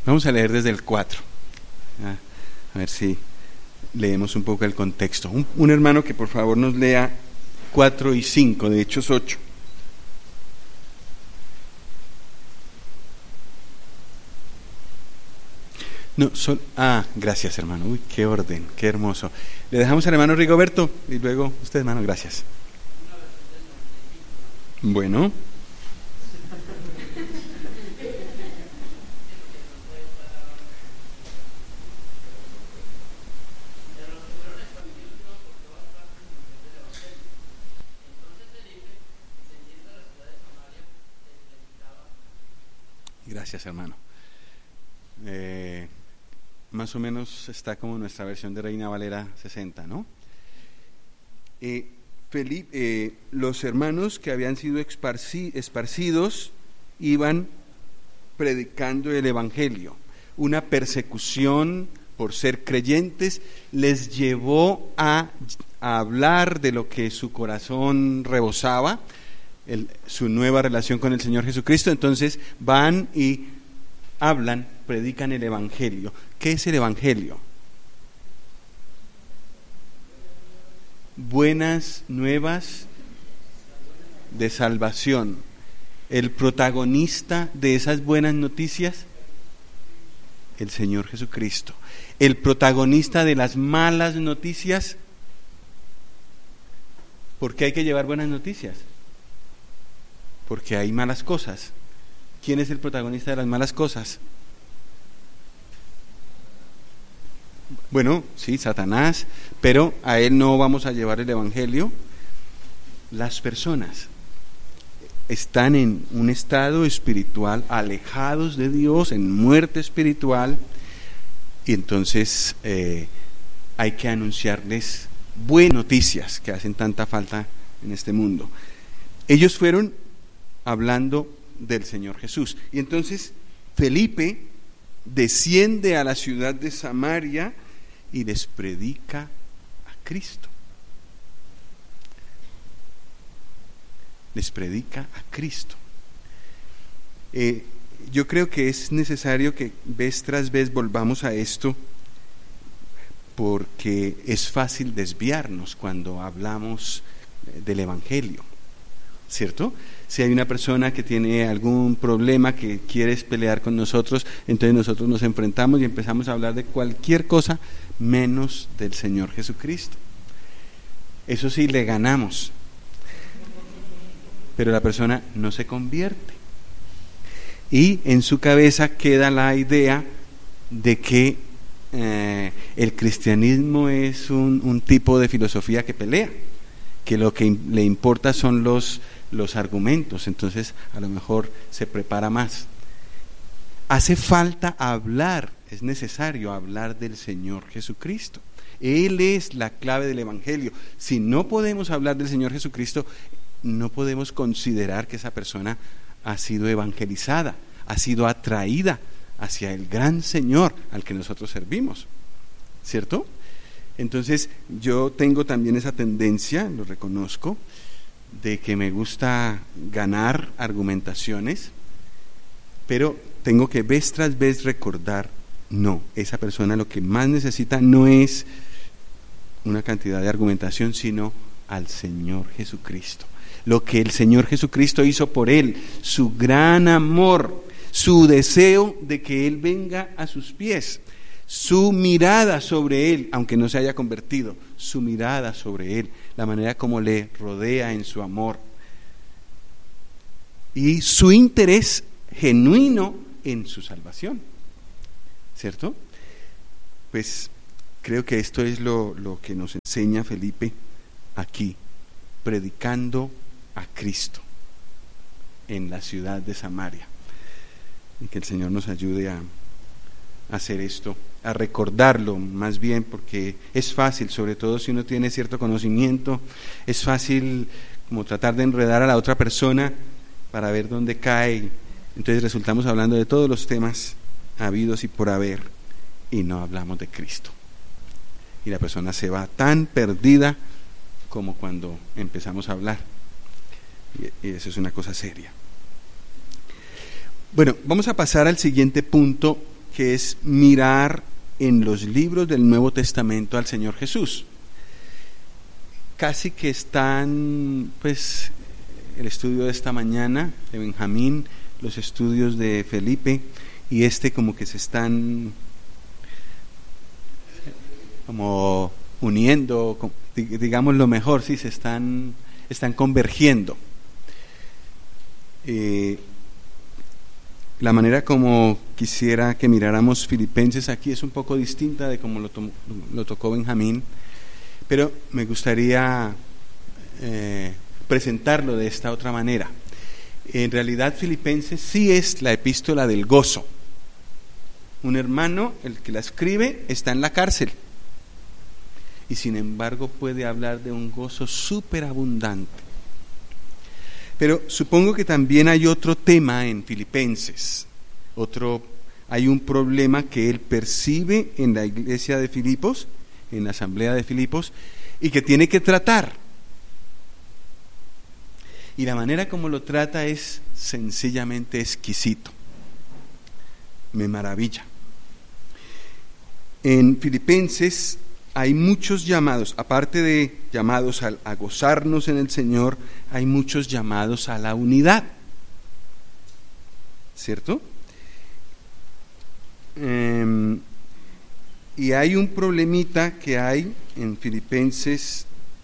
Vamos a leer desde el 4. A ver si leemos un poco el contexto. Un hermano que por favor nos lea 4 y 5 de Hechos 8. No, gracias hermano. Uy, qué orden, qué hermoso. Le dejamos al hermano Rigoberto y luego usted, hermano, gracias. Bueno. Gracias, hermano. Más o menos está como nuestra versión de Reina Valera 60, ¿no? Los hermanos que habían sido esparcidos iban predicando el evangelio. Una persecución por ser creyentes les llevó a hablar de lo que su corazón rebosaba, su nueva relación con el Señor Jesucristo. Entonces van y hablan, predican el evangelio. ¿Qué es el evangelio? Buenas nuevas de salvación. El protagonista de esas buenas noticias, el Señor Jesucristo. El protagonista de las malas noticias, ¿por qué hay que llevar buenas noticias? Porque hay malas cosas. ¿Quién es el protagonista de las malas cosas? Bueno, sí, Satanás, pero a él no vamos a llevar el evangelio. Las personas están en un estado espiritual, alejados de Dios, en muerte espiritual, y entonces hay que anunciarles buenas noticias que hacen tanta falta en este mundo. Ellos fueron hablando del Señor Jesús, y entonces Felipe desciende a la ciudad de Samaria y les predica a Cristo. Les predica a Cristo. Yo creo que es necesario que vez tras vez volvamos a esto, porque es fácil desviarnos cuando hablamos del evangelio, ¿cierto? Si hay una persona que tiene algún problema, que quiere pelear con nosotros, entonces nosotros nos enfrentamos y empezamos a hablar de cualquier cosa menos del Señor Jesucristo. Eso sí, le ganamos, pero la persona no se convierte, y en su cabeza queda la idea de que el cristianismo es un tipo de filosofía que pelea, que lo que le importa son los argumentos. Entonces a lo mejor se prepara más. Hace falta hablar, es necesario hablar del Señor Jesucristo. Él es la clave del evangelio. Si no podemos hablar del Señor Jesucristo, no podemos considerar que esa persona ha sido evangelizada, ha sido atraída hacia el gran Señor al que nosotros servimos, ¿cierto? Entonces yo tengo también esa tendencia, lo reconozco, de que me gusta ganar argumentaciones, pero tengo que vez tras vez recordar, no, esa persona lo que más necesita no es una cantidad de argumentación, sino al Señor Jesucristo. Lo que el Señor Jesucristo hizo por él, su gran amor, su deseo de que él venga a sus pies, su mirada sobre él, aunque no se haya convertido, su mirada sobre él, la manera como le rodea en su amor, y su interés genuino en su salvación, ¿cierto? Pues creo que esto es lo que nos enseña Felipe aquí, predicando a Cristo en la ciudad de Samaria. Y que el Señor nos ayude a hacer esto, a recordarlo más bien, porque es fácil, sobre todo si uno tiene cierto conocimiento, es fácil como tratar de enredar a la otra persona para ver dónde cae. Entonces resultamos hablando de todos los temas habidos y por haber, y no hablamos de Cristo, y la persona se va tan perdida como cuando empezamos a hablar, y eso es una cosa seria. Bueno, vamos a pasar al siguiente punto, que es mirar en los libros del Nuevo Testamento al Señor Jesús. Casi que están, pues, el estudio de esta mañana de Benjamín, los estudios de Felipe y como que se están como uniendo, digamos lo mejor, sí, están convergiendo. La manera como quisiera que miráramos Filipenses aquí es un poco distinta de como lo tocó Benjamín, pero me gustaría presentarlo de esta otra manera. En realidad Filipenses sí es la epístola del gozo. Un hermano, el que la escribe, está en la cárcel y sin embargo puede hablar de un gozo superabundante. Pero supongo que también hay otro tema en Filipenses. Hay un problema que él percibe en la iglesia de Filipos, en la asamblea de Filipos, y que tiene que tratar. Y la manera como lo trata es sencillamente exquisito. Me maravilla. En Filipenses hay muchos llamados, aparte de llamados a gozarnos en el Señor, hay muchos llamados a la unidad, ¿cierto? Y hay un problemita que hay en Filipenses.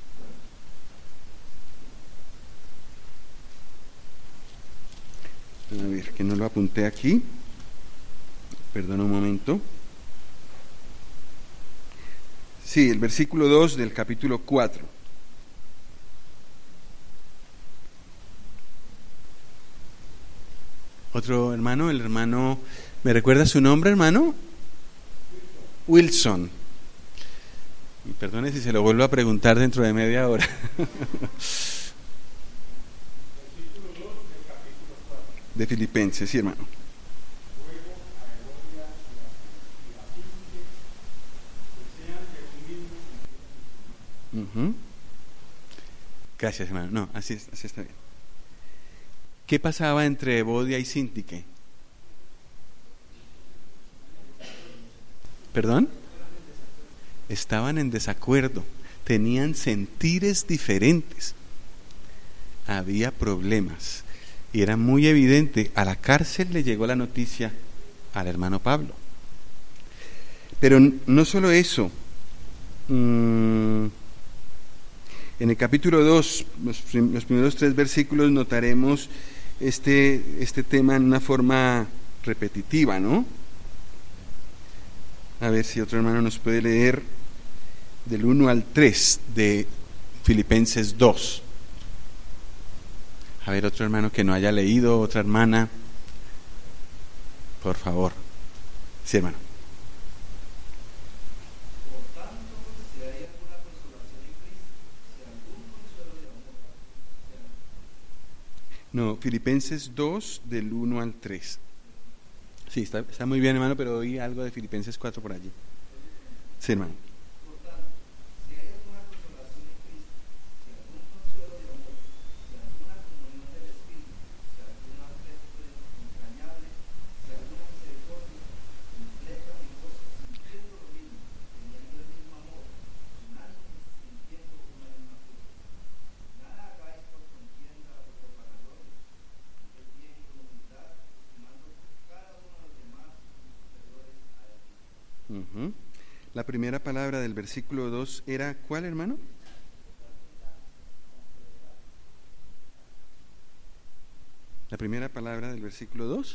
A ver, que no lo apunté aquí. Perdón un momento. Sí, el versículo 2 del capítulo 4. Otro hermano, el hermano, ¿me recuerda su nombre, hermano? Wilson. Y perdone si se lo vuelvo a preguntar dentro de media hora. De Filipenses, sí, hermano. Gracias, hermano. No, así está bien. ¿Qué pasaba entre Evodia y Síntique? ¿Perdón? Estaban en desacuerdo, tenían sentires diferentes, había problemas y era muy evidente. A la cárcel le llegó la noticia al hermano Pablo. Pero no solo eso. En el capítulo 2, los primeros 3 versículos, notaremos este tema en una forma repetitiva, ¿no? A ver si otro hermano nos puede leer del 1 al 3 de Filipenses 2. A ver, otro hermano que no haya leído, otra hermana, por favor. Sí, hermano. No, Filipenses 2 del 1 al 3. Sí, está muy bien, hermano, pero oí algo de Filipenses 4 por allí. Sí, hermano. La primera palabra del versículo 2 era, ¿cuál, hermano? La primera palabra del versículo 2.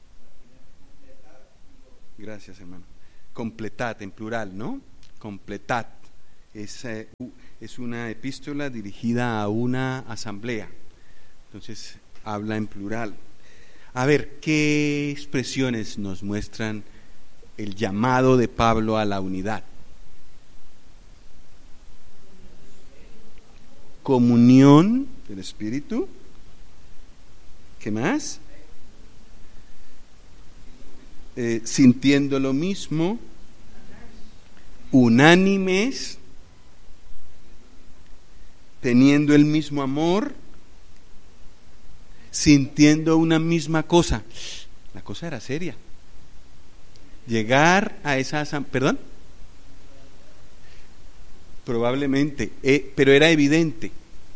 Gracias, hermano. Completad, en plural, ¿no? Completad. Es una epístola dirigida a una asamblea. Entonces, habla en plural. A ver, ¿qué expresiones nos muestran el llamado de Pablo a la unidad? Comunión del Espíritu. ¿Qué más? Sintiendo lo mismo, unánimes, teniendo el mismo amor, sintiendo una misma cosa. La cosa era seria. llegar a esa asamblea, ¿perdón? Probablemente, pero era evidente,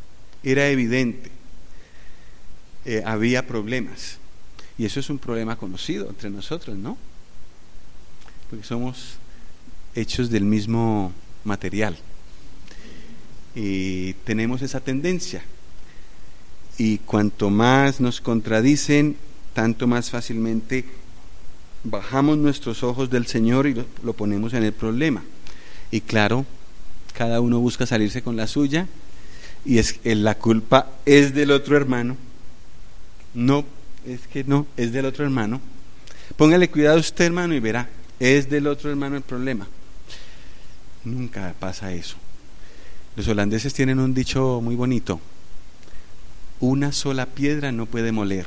había problemas, y eso es un problema conocido entre nosotros, ¿no? Porque somos hechos del mismo material y tenemos esa tendencia, y cuanto más nos contradicen, tanto más fácilmente bajamos nuestros ojos del Señor y lo ponemos en el problema. Y claro, cada uno busca salirse con la suya, y la culpa es del otro hermano. No, es del otro hermano. Póngale cuidado a usted, hermano, y verá, es del otro hermano el problema. Nunca pasa eso. Los holandeses tienen un dicho muy bonito: una sola piedra no puede moler.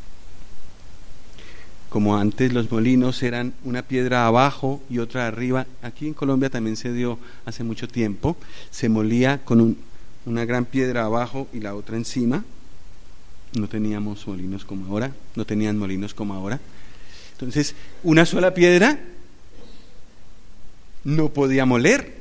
Como antes los molinos eran una piedra abajo y otra arriba, aquí en Colombia también se dio hace mucho tiempo, se molía con una gran piedra abajo y la otra encima. No teníamos molinos como ahora, no tenían molinos como ahora. Entonces, una sola piedra no podía moler.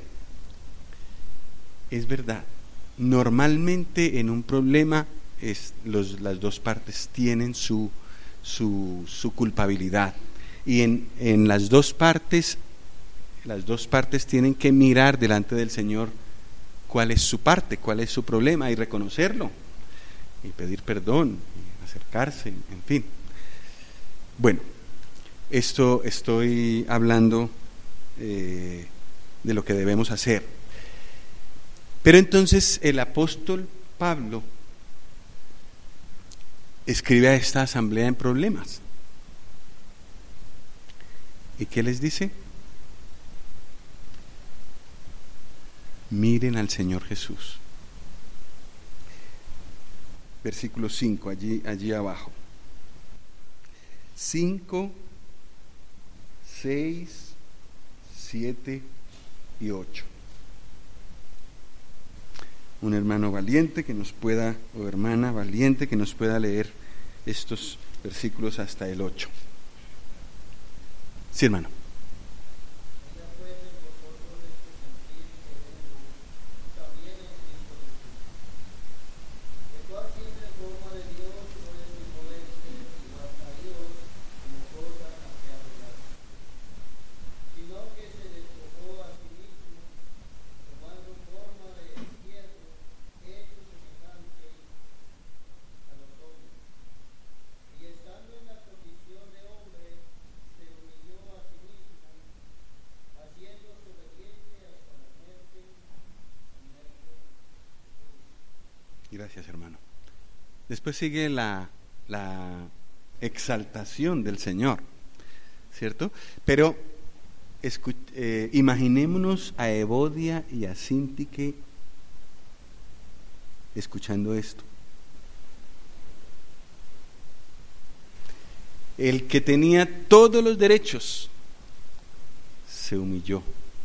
Es verdad, normalmente en un problema las dos partes tienen su culpabilidad, y en las dos partes tienen que mirar delante del Señor cuál es su parte, cuál es su problema, y reconocerlo y pedir perdón y acercarse, en fin. Bueno, esto estoy hablando de lo que debemos hacer. Pero entonces el apóstol Pablo escribe a esta asamblea en problemas. ¿Y qué les dice? Miren al Señor Jesús. Versículo 5, allí abajo. 5, 6, 7 y 8. Un hermano valiente que nos pueda, o hermana valiente que nos pueda leer estos versículos hasta el 8. Sí, hermano. Gracias, hermano. Después sigue la exaltación del Señor, ¿cierto? Pero imaginémonos a Evodia y a Síntique escuchando esto. El que tenía todos los derechos se humilló.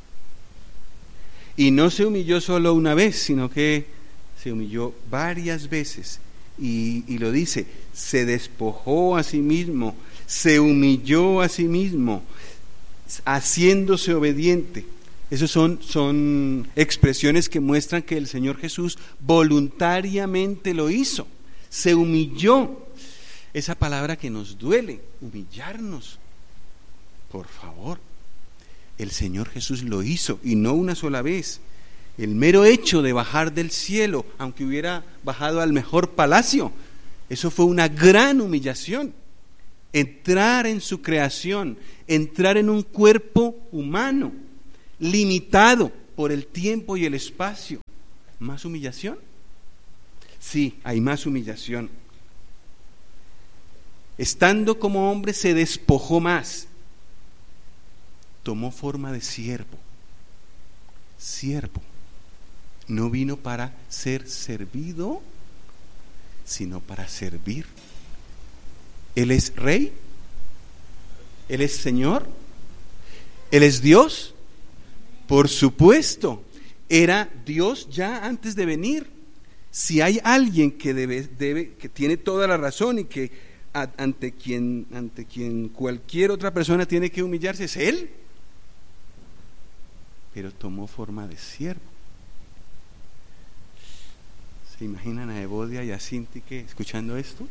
Y no se humilló solo una vez, sino que se humilló varias veces, y lo dice, se despojó a sí mismo, se humilló a sí mismo, haciéndose obediente. Esas son expresiones que muestran que el Señor Jesús voluntariamente lo hizo, se humilló. Esa palabra que nos duele, humillarnos. Por favor, el Señor Jesús lo hizo, y no una sola vez. El mero hecho de bajar del cielo, aunque hubiera bajado al mejor palacio, eso fue una gran humillación. Entrar en su creación, entrar en un cuerpo humano, limitado por el tiempo y el espacio. ¿Más humillación? Sí, hay más humillación. Estando como hombre se despojó más. Tomó forma de siervo. Siervo. No vino para ser servido, sino para servir. Él es Rey, Él es Señor, Él es Dios. Por supuesto, era Dios ya antes de venir. Si hay alguien que que tiene toda la razón y que ante quien cualquier otra persona tiene que humillarse es Él. Pero tomó forma de siervo. ¿Se imaginan a Evodia y a Sintique escuchando esto?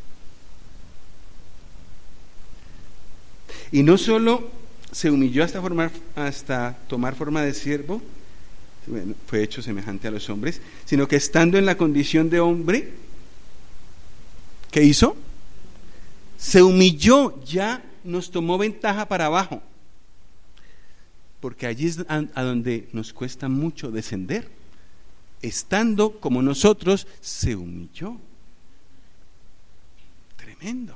Y no solo se humilló hasta tomar forma de siervo, bueno, fue hecho semejante a los hombres, sino que estando en la condición de hombre, ¿qué hizo? Se humilló, ya nos tomó ventaja para abajo, porque allí es a donde nos cuesta mucho descender. Estando como nosotros, se humilló. Tremendo.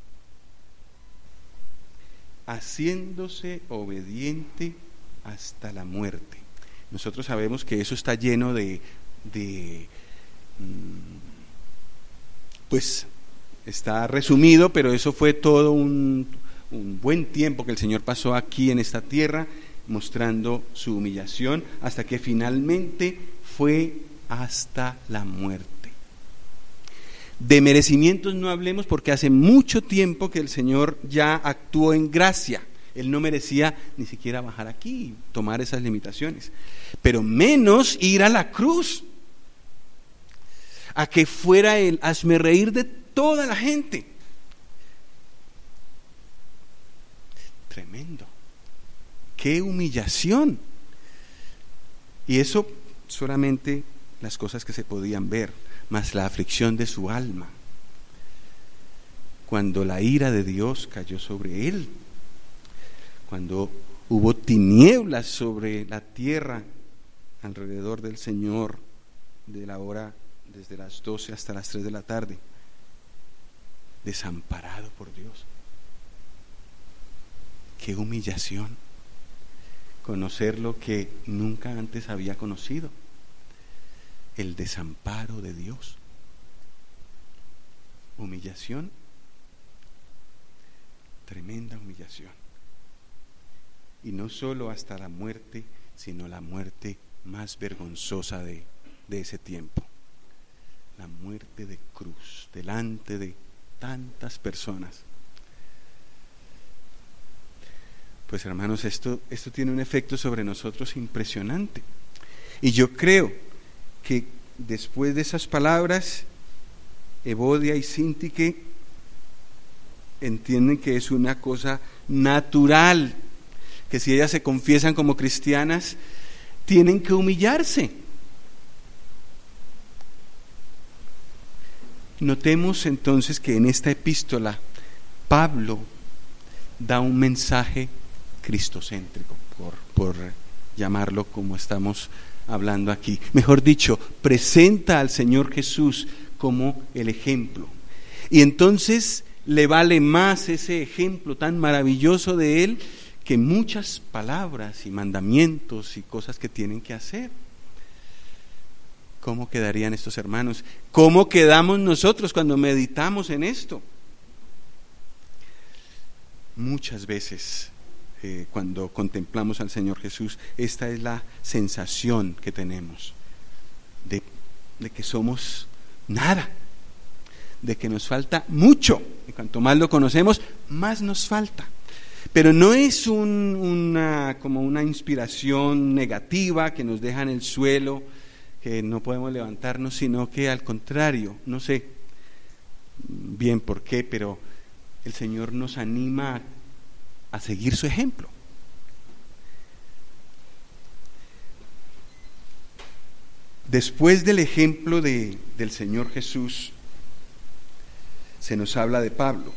Haciéndose obediente hasta la muerte. Nosotros sabemos que eso está lleno pues está resumido, pero eso fue todo un buen tiempo que el Señor pasó aquí en esta tierra, mostrando su humillación, hasta que finalmente fue hasta la muerte. De merecimientos no hablemos, porque hace mucho tiempo que el Señor ya actuó en gracia. Él no merecía ni siquiera bajar aquí y tomar esas limitaciones, pero menos ir a la cruz, a que fuera el hazmerreír de toda la gente. Tremendo. Qué humillación. Y eso solamente las cosas que se podían ver, más la aflicción de su alma, cuando la ira de Dios cayó sobre él, cuando hubo tinieblas sobre la tierra alrededor del Señor, de la hora desde las 12 hasta las 3 de la tarde, desamparado por Dios. Qué humillación conocer lo que nunca antes había conocido, el desamparo de Dios. Humillación, tremenda humillación. Y no solo hasta la muerte, sino la muerte más vergonzosa de ese tiempo, la muerte de cruz, delante de tantas personas. Pues hermanos, esto tiene un efecto sobre nosotros impresionante. Y yo creo que después de esas palabras, Evodia y Sintique entienden que es una cosa natural, que si ellas se confiesan como cristianas, tienen que humillarse. Notemos entonces que en esta epístola Pablo da un mensaje cristocéntrico, por llamarlo como estamos hablando aquí. Mejor dicho, presenta al Señor Jesús como el ejemplo. Y entonces le vale más ese ejemplo tan maravilloso de Él que muchas palabras y mandamientos y cosas que tienen que hacer. ¿Cómo quedarían estos hermanos? ¿Cómo quedamos nosotros cuando meditamos en esto? Muchas veces cuando contemplamos al Señor Jesús, esta es la sensación que tenemos de que somos nada, de que nos falta mucho, y cuanto más lo conocemos, más nos falta. Pero no es como una inspiración negativa que nos deja en el suelo, que no podemos levantarnos, sino que al contrario, no sé bien por qué, pero el Señor nos anima a seguir su ejemplo. Después del ejemplo del Señor Jesús, se nos habla de Pablo.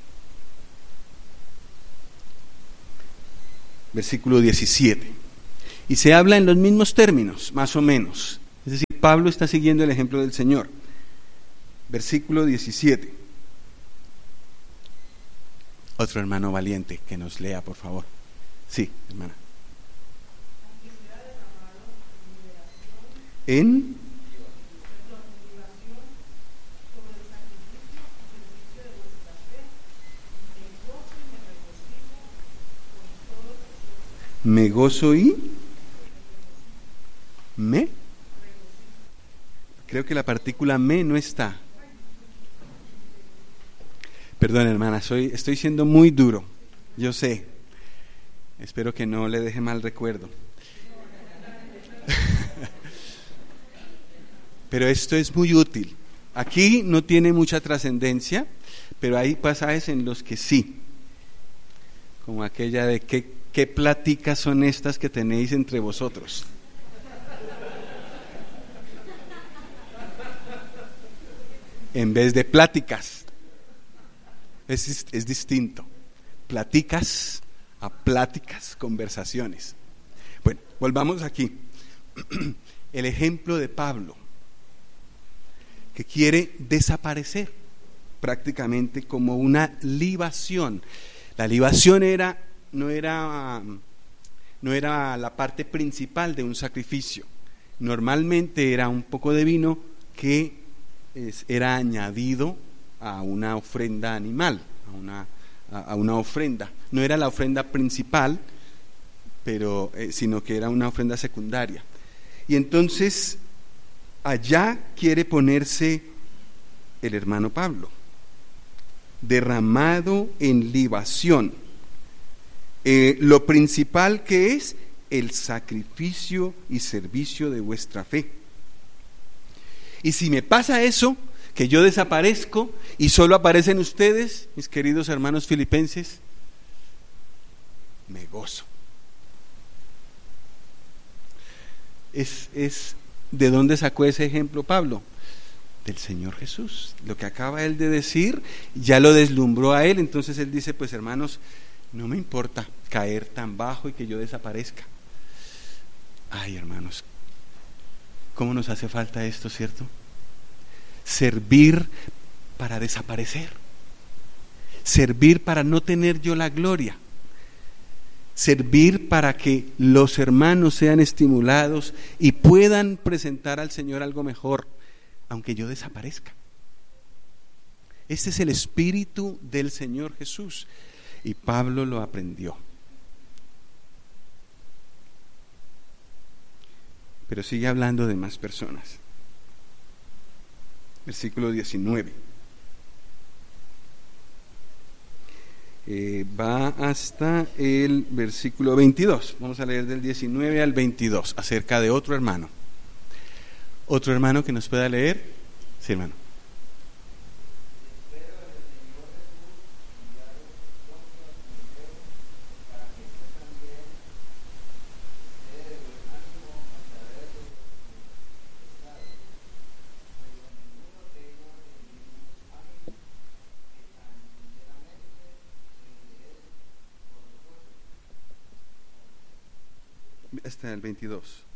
Versículo 17. Y se habla en los mismos términos, más o menos. Es decir, Pablo está siguiendo el ejemplo del Señor. Versículo 17. Otro hermano valiente que nos lea, por favor. Sí, hermana. En me gozo y me. Creo que la partícula me no está. Perdón, hermana, estoy siendo muy duro, yo sé. Espero que no le deje mal recuerdo. Pero esto es muy útil. Aquí no tiene mucha trascendencia, pero hay pasajes en los que sí. Como aquella de qué pláticas son estas que tenéis entre vosotros. En vez de pláticas. Es distinto. Pláticas a pláticas, conversaciones. Bueno, volvamos aquí. El ejemplo de Pablo, que quiere desaparecer prácticamente como una libación. La libación no era la parte principal de un sacrificio. Normalmente era un poco de vino que era añadido a una ofrenda animal, a una ofrenda. No era la ofrenda principal, pero sino que era una ofrenda secundaria. Y entonces allá quiere ponerse el hermano Pablo, derramado en libación. Lo principal que es el sacrificio y servicio de vuestra fe. Y si me pasa eso, que yo desaparezco y solo aparecen ustedes, mis queridos hermanos filipenses, me gozo. ¿De dónde sacó ese ejemplo Pablo? Del Señor Jesús. Lo que acaba él de decir ya lo deslumbró a él. Entonces él dice, pues hermanos, no me importa caer tan bajo y que yo desaparezca. Ay, hermanos, ¿cómo nos hace falta esto, cierto? Servir para desaparecer, servir para no tener yo la gloria, servir para que los hermanos sean estimulados y puedan presentar al Señor algo mejor, aunque yo desaparezca. Este es el espíritu del Señor Jesús, y Pablo lo aprendió. Pero sigue hablando de más personas. Versículo 19. Va hasta el versículo 22. Vamos a leer del 19 al 22 acerca de otro hermano. ¿Otro hermano que nos pueda leer? Sí, hermano. Hasta el 22.